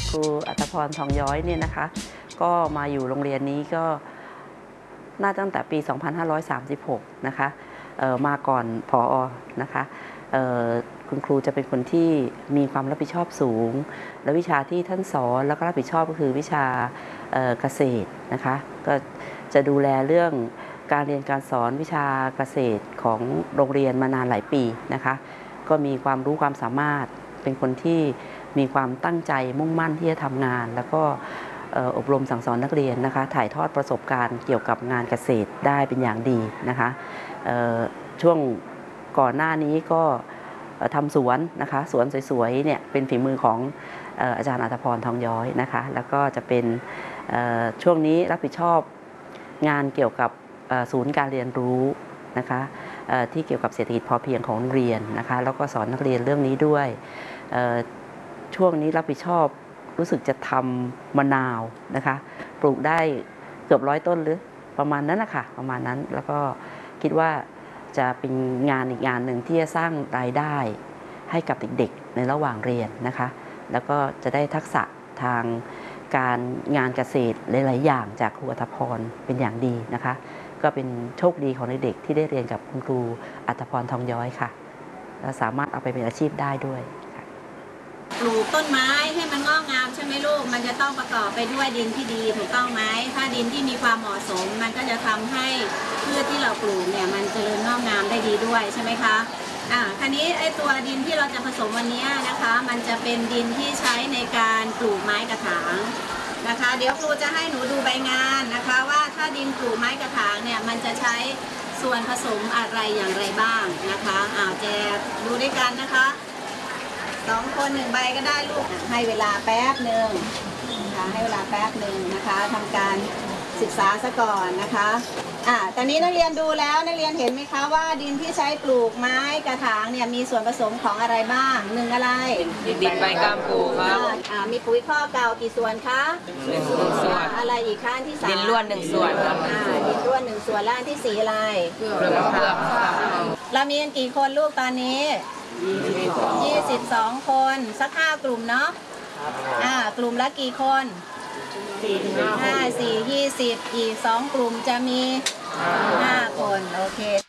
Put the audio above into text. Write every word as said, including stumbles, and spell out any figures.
ครูอัตภพรทองย้อยเนี่ยนะคะก็มาอยู่โรงเรียนนี้ก็น่าตั้งแต่ปี สองพันห้าร้อยสามสิบหก นะคะมาก่อนผอ.นะคะคุณครูจะเป็นคนที่มีความรับผิดชอบสูงและวิชาที่ท่านสอนแล้วก็รับผิดชอบก็คือวิชาเกษตรนะคะก็จะดูแลเรื่องการเรียนการสอนวิชาเกษตรของโรงเรียนมานานหลายปีนะคะก็มีความรู้ความสามารถเป็นคนที่มีความตั้งใจมุ่งมั่นที่จะทำงานแล้วก็อบรมสั่งสอนนักเรียนนะคะถ่ายทอดประสบการณ์เกี่ยวกับงานเกษตรได้เป็นอย่างดีนะคะช่วงก่อนหน้านี้ก็ทำสวนนะคะสวนสวยๆเนี่ยเป็นฝีมือของอาจารย์อัตภพรทองย้อยนะคะแล้วก็จะเป็นช่วงนี้รับผิดชอบงานเกี่ยวกับศูนย์การเรียนรู้นะคะที่เกี่ยวกับเศรษฐกิจพอเพียงของโรงเรียนนะคะแล้วก็สอนนักเรียนเรื่องนี้ด้วยช่วงนี้รับผิดชอบรู้สึกจะทำมะนาวนะคะปลูกได้เกือบร้อยต้นหรือประมาณนั้นนะคะประมาณนั้นแล้วก็คิดว่าจะเป็นงานอีกงานหนึ่งที่จะสร้างรายได้ให้กับเด็กๆในระหว่างเรียนนะคะแล้วก็จะได้ทักษะทางการงานเกษตรหลายๆอย่างจากครูอัตภพรเป็นอย่างดีนะคะก็เป็นโชคดีของเด็กๆที่ได้เรียนกับคุณครูอัตภพรทองย้อยค่ะและสามารถเอาไปเป็นอาชีพได้ด้วยปลูกต้นไม้ให้มันงอกงามใช่ไหมลูกมันจะต้องประกอบไปด้วยดินที่ดีถูกต้องไหมถ้าดินที่มีความเหมาะสมมันก็จะทำให้พืชที่เราปลูกเนี่ยมันเจริญงอกงามได้ดีด้วยใช่ไหมคะอ่าคราวนี้ไอ้ตัวดินที่เราจะผสมวันนี้นะคะมันจะเป็นดินที่ใช้ในการปลูกไม้กระถางนะคะเดี๋ยวครูจะให้หนูดูใบงานนะคะว่าถ้าดินปลูกไม้กระถางเนี่ยมันจะใช้ส่วนผสมอะไรอย่างไรบ้างนะคะอ่าแจกดูด้วยกันนะคะสองคนหนึ่งใบก็ได้ลูกให้เวลาแป๊บหนึ่งนะคะให้เวลาแป๊บหนึ่งนะคะทำการศึกษาซะก่อนนะคะอ่าตอนนี้นักเรียนดูแล้วนักเรียนเห็นไหมคะว่าดินที่ใช้ปลูกไม้กระถางเนี่ยมีส่วนผสมของอะไรบ้างหนึ่งอะไรดินใบกามปูครับอ่ามีปุ๋ยข้อเก่ากี่ส่วนคะหนึ่งส่วนอะไรอีกขั้นที่สามดินล้วนหนึ่งส่วนครับอ่าดินล้วนหนึ่งส่วนแล้วอันที่สี่อะไรเปลือกมะพร้าวเรามีกันกี่คนลูกตอนนี้ยี่สิบสองคนสักห้ากลุ่มเนาะอ่ากลุ่มละกี่คนห้าสี่ยี่สิบอีกสองกลุ่มจะมีห้าคนโอเค